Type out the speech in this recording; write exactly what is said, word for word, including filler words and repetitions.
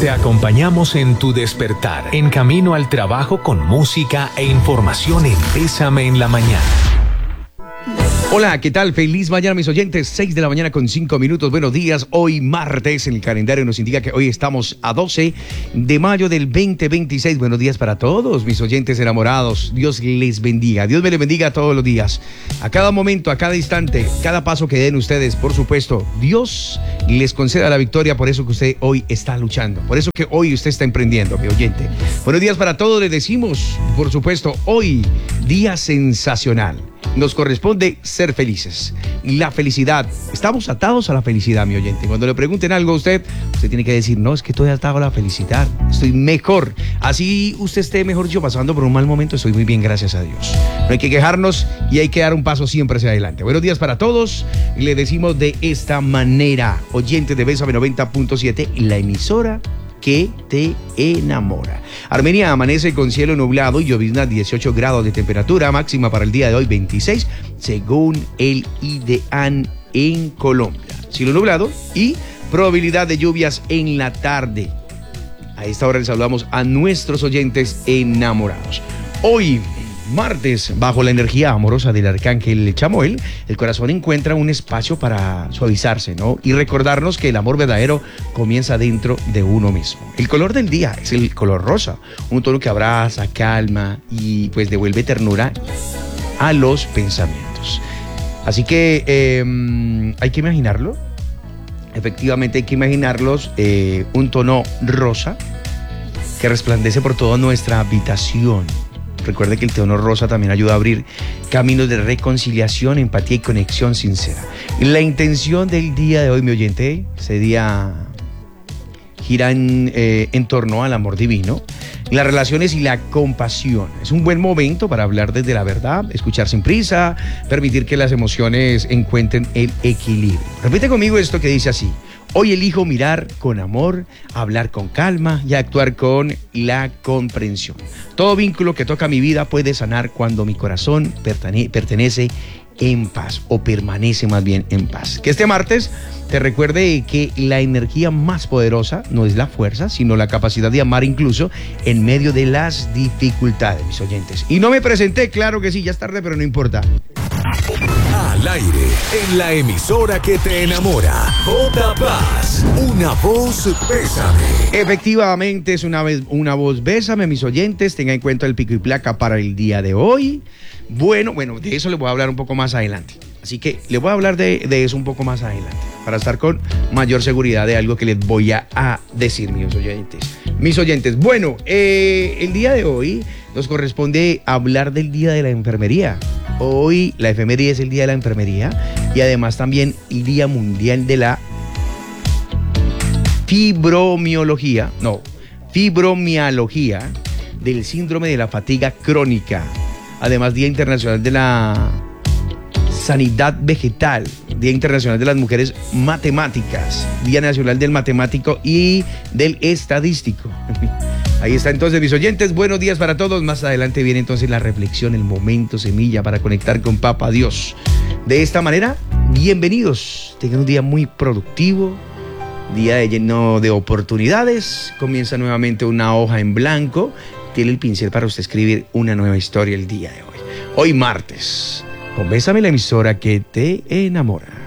Te acompañamos en tu despertar, en camino al trabajo con música e información en Bésame en la Mañana. Hola, ¿qué tal? Feliz mañana, mis oyentes. seis de la mañana con cinco minutos. Buenos días. Hoy martes, en el calendario nos indica que hoy estamos a doce de mayo del veinte veintiséis. Buenos días para todos, mis oyentes enamorados. Dios les bendiga. Dios me les bendiga todos los días. A cada momento, a cada instante, cada paso que den ustedes, por supuesto, Dios les conceda la victoria por eso que usted hoy está luchando. Por eso que hoy usted está emprendiendo, mi oyente. Buenos días para todos. Les decimos, por supuesto, hoy, día sensacional. Nos corresponde ser felices. La felicidad, estamos atados a la felicidad, mi oyente. Cuando le pregunten algo a usted, usted tiene que decir, no, es que estoy atado a la felicidad, estoy mejor. Así usted esté, mejor yo, pasando por un mal momento, estoy muy bien, gracias a Dios. No hay que quejarnos y hay que dar un paso siempre hacia adelante. Buenos días para todos. Le decimos de esta manera, oyentes de Bésame noventa punto siete, la emisora que te enamora. Armenia amanece con cielo nublado y lloviznas, dieciocho grados de temperatura, máxima para el día de hoy veintiséis, según el IDEAN en Colombia. Cielo nublado y probabilidad de lluvias en la tarde. A esta hora les saludamos a nuestros oyentes enamorados. Hoy, martes, bajo la energía amorosa del arcángel Chamuel, el corazón encuentra un espacio para suavizarse, ¿no? Y recordarnos que el amor verdadero comienza dentro de uno mismo. El color del día es el color rosa, un tono que abraza, calma y pues devuelve ternura a los pensamientos. Así que eh, hay que imaginarlo. Efectivamente hay que imaginarlos, eh, un tono rosa que resplandece por toda nuestra habitación. Recuerde que el tono rosa también ayuda a abrir caminos de reconciliación, empatía y conexión sincera. La intención del día de hoy, mi oyente, ese día gira en, eh, en torno al amor divino, las relaciones y la compasión. Es un buen momento para hablar desde la verdad, escuchar sin prisa, permitir que las emociones encuentren el equilibrio. Repite conmigo esto que dice así. Hoy elijo mirar con amor, hablar con calma y actuar con la comprensión. Todo vínculo que toca mi vida puede sanar cuando mi corazón pertene- pertenece en paz, o permanece más bien en paz. Que este martes te recuerde que la energía más poderosa no es la fuerza, sino la capacidad de amar incluso en medio de las dificultades, mis oyentes. Y no me presenté, claro que sí, ya es tarde, pero no importa. Al aire, en la emisora que te enamora, J Paz, una voz Bésame. Efectivamente, es una, vez, una voz Bésame, mis oyentes. Tenga en cuenta el pico y placa para el día de hoy. Bueno, bueno, de eso les voy a hablar un poco más adelante. Así que les voy a hablar de, de eso un poco más adelante, para estar con mayor seguridad de algo que les voy a, a decir, mis oyentes. Mis oyentes, bueno, eh, el día de hoy nos corresponde hablar del Día de la Enfermería. Hoy la efeméride es el Día de la Enfermería y además también el Día Mundial de la Fibromialgia, no, fibromialgia del síndrome de la fatiga crónica. Además, Día Internacional de la Sanidad Vegetal, Día Internacional de las Mujeres Matemáticas, Día Nacional del Matemático y del Estadístico. Ahí está entonces, mis oyentes, buenos días para todos. Más adelante viene entonces la reflexión, el momento semilla para conectar con Papá Dios. De esta manera, bienvenidos. Tengan un día muy productivo, día de lleno de oportunidades. Comienza nuevamente una hoja en blanco. Tiene el pincel para usted escribir una nueva historia el día de hoy. Hoy martes, con Bésame, la emisora que te enamora.